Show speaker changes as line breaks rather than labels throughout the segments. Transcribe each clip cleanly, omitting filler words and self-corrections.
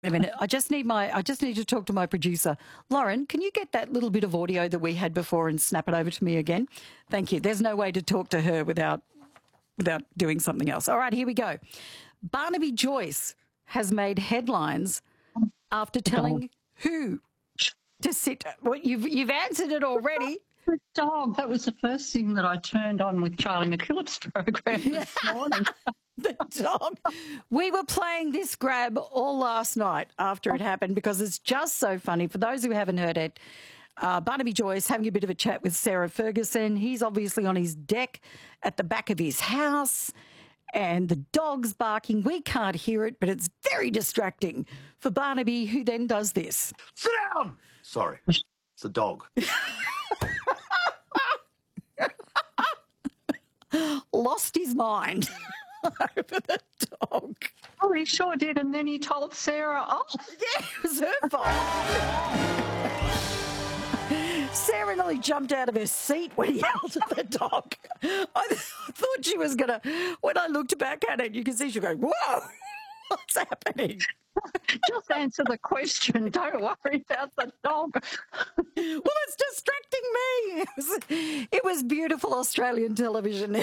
a minute. I just need to talk to my producer. Lauren, can you get that little bit of audio that we had before and snap it over to me again? Thank you. There's no way to talk to her without doing something else. All right, here we go. Barnaby Joyce has made headlines after telling who to sit. Well, you've answered it already.
The dog. That was the first thing that I turned on with Charlie McKillop's program this morning.
The dog. We were playing this grab all last night after it happened because it's just so funny. For those who haven't heard it, Barnaby Joyce having a bit of a chat with Sarah Ferguson. He's obviously on his deck at the back of his house and the dog's barking. We can't hear it, but it's very distracting for Barnaby, who then does this.
Sit down! Sorry, it's the dog.
Lost his mind over the dog.
Oh, he sure did. And then he told Sarah off.
Yeah, it was her fault. Sarah nearly jumped out of her seat when he yelled at the dog. I thought she was going to, when I looked back at it, you can see she go, whoa, what's happening?
Just answer the question. Don't worry about the dog.
Well, it's distracting me. It was beautiful Australian television.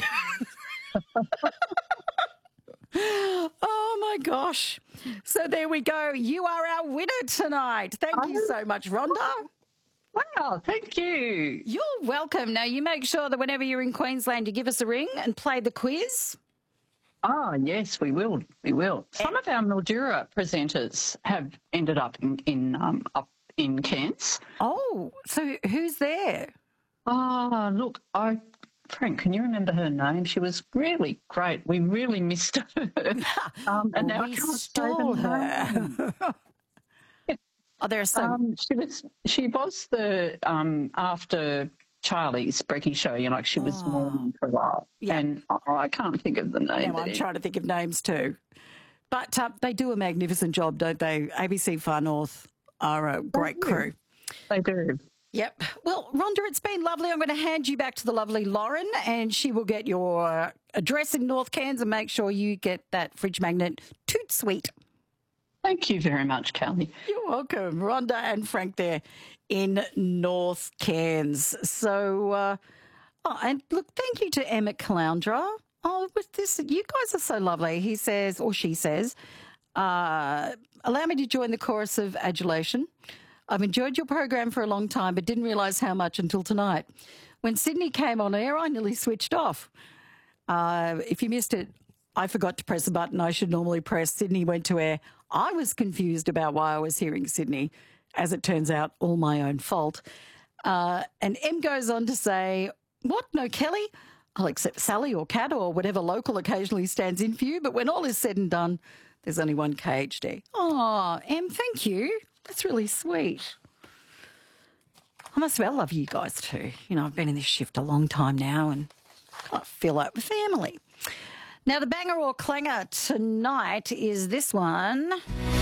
Oh, my gosh. So there we go. You are our winner tonight. Thank you so much, Rhonda.
Wow, thank you.
You're welcome. Now, you make sure that whenever you're in Queensland, you give us a ring and play the quiz.
Oh, yes, we will. We will. Some of our Mildura presenters have ended up in Cairns.
Oh, so who's there?
Oh, look, Frank, can you remember her name? She was really great. We really missed her. And now I can't
stole
say the
her.
name.
Oh, there's some.
She was the after Charlie's Brekkie show. You know, like she was mourning for a while.
Yeah.
And I can't think of the name.
No, I'm trying to think of names too. But they do a magnificent job, don't they? ABC Far North are a great crew.
They do.
Yep. Well, Rhonda, it's been lovely. I'm going to hand you back to the lovely Lauren, and she will get your address in North Cairns and make sure you get that fridge magnet toot sweet.
Thank you very much, Kelly.
You're welcome. Rhonda and Frank there in North Cairns. So, and look, thank you to Emmett Caloundra. Oh, with this, you guys are so lovely. He says, or she says, allow me to join the chorus of adulation. I've enjoyed your program for a long time, but didn't realise how much until tonight. When Sydney came on air, I nearly switched off. If you missed it, I forgot to press a button I should normally press. Sydney went to air. I was confused about why I was hearing Sydney. As it turns out, all my own fault. And M goes on to say, what, no Kelly? I'll accept Sally or Cat or whatever local occasionally stands in for you, but when all is said and done, there's only one KHD. Oh, M, thank you. That's really sweet. I must well love you guys too. You know, I've been in this shift a long time now and I feel like we're family. Now, the banger or clanger tonight is this one.